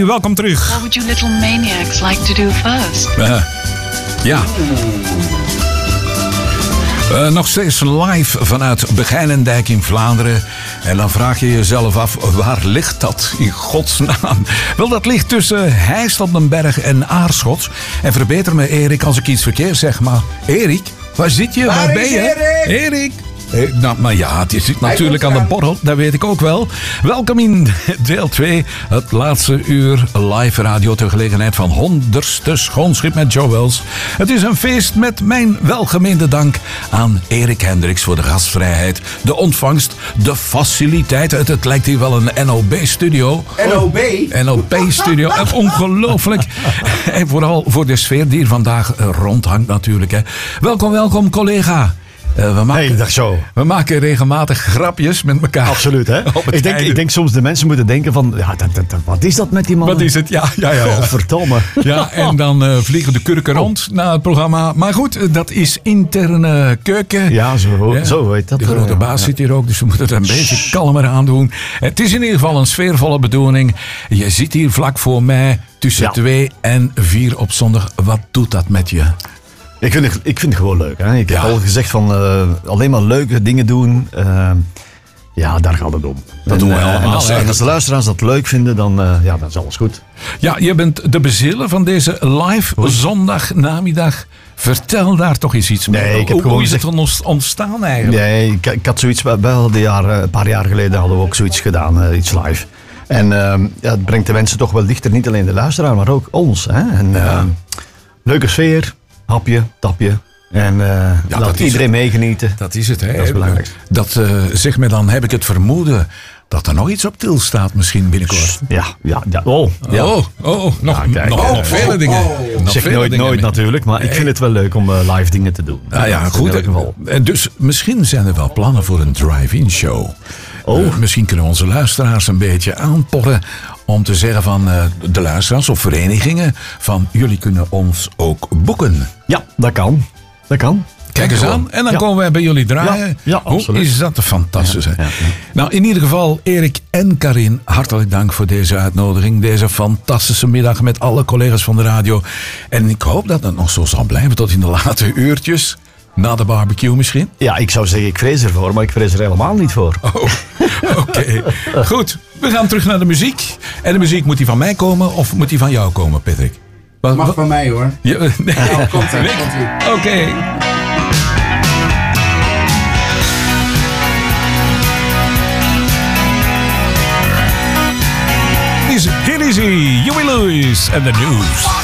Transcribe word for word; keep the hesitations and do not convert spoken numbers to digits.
welkom terug. What would you little maniacs like to do first? Uh, ja. Uh, nog steeds live vanuit Begijnendijk in Vlaanderen. En dan vraag je jezelf af, waar ligt dat in godsnaam? Wel, dat ligt tussen Heist op den Berg en Aarschot. En verbeter me, Erik, als ik iets verkeerd zeg, maar Erik, waar zit je? Waar, waar ben je? Erik? Erik? Eh, nou, maar ja, het zit natuurlijk aan de borrel, dat weet ik ook wel. Welkom in deel twee, het laatste uur live radio ter gelegenheid van honderdste Schoonschip met Joe Wells. Het is een feest met mijn welgemeende dank aan Erik Hendricks voor de gastvrijheid, de ontvangst, de faciliteiten. Het, het lijkt hier wel een N O B-studio. N O B? N O B-studio, ongelooflijk. En vooral voor de sfeer die hier vandaag rondhangt natuurlijk. Hè. Welkom, welkom collega. Uh, we, maken, hey, dag zo. we maken regelmatig grapjes met elkaar. Absoluut, hè? Ik denk, ik denk soms de mensen moeten denken van, ja, dat, dat, dat, wat is dat met die man? Wat is het? Ja, ja, ja. ja. Godverdomme. Ja, en dan uh, vliegen de kurken rond na het programma. Maar goed, dat is interne keuken. Ja, zo, ja. zo weet dat. De grote uh, baas ja. zit hier ook, dus we moeten het een beetje kalmer aan doen. Het is in ieder geval een sfeervolle bedoeling. Je zit hier vlak voor mij tussen ja. twee en vier op zondag. Wat doet dat met je? Ik vind, het, ik vind het gewoon leuk. Hè? Ik ja. heb al gezegd van uh, alleen maar leuke dingen doen. Uh, ja, daar gaat het om. Dat en, doen we allemaal. En als, en als de luisteraars dat leuk vinden, dan, uh, ja, dan is alles goed. Ja, je bent de bezieler van deze live Oei. zondagnamiddag. Vertel daar toch eens iets mee. Nee, ik heb hoe, gewoon hoe is gezegd, het ontstaan eigenlijk? Nee, ik, ik had zoiets, wel de jaren, een paar jaar geleden hadden we ook zoiets gedaan, uh, iets live. En uh, ja, het brengt de mensen toch wel dichter, niet alleen de luisteraar, maar ook ons. Hè? En, uh, ja. Leuke sfeer. Hapje, tapje. En uh, ja, laat iedereen meegenieten. Dat is het, hè? Dat is belangrijk. Dat uh, zeg me dan, heb ik het vermoeden dat er nog iets op til staat misschien binnenkort. Ja, ja, ja. Oh, ja. oh, oh nog, ja, kijk, nog, oh, nog vele oh, dingen. Oh, nog zeg vele nooit, dingen nooit natuurlijk, maar nee. ik vind het wel leuk om uh, live dingen te doen. Nou ja, goed. In geval. En dus misschien zijn er wel plannen voor een drive-in show. Oh. Uh, misschien kunnen onze luisteraars een beetje aanporren om te zeggen van uh, de luisteraars of verenigingen van jullie kunnen ons ook boeken. Ja, dat kan. Dat kan. Kijk eens aan. En dan ja. komen wij bij jullie draaien. Ja, ja, Hoe is dat fantastisch. Ja, ja, ja. Nou, in ieder geval, Erik en Karin, hartelijk dank voor deze uitnodiging. Deze fantastische middag met alle collega's van de radio. En ik hoop dat het nog zo zal blijven tot in de late uurtjes. Na de barbecue misschien? Ja, ik zou zeggen, ik vrees ervoor, maar ik vrees er helemaal niet voor. Oh, oké. Okay. Goed, we gaan terug naar de muziek. En de muziek, moet die van mij komen of moet die van jou komen, Patrick? Wat mag van mij, hoor. Ja, nee. Nou, komt ie, komt ie. Oké. Okay. Here is he, Huey Lewis and the News.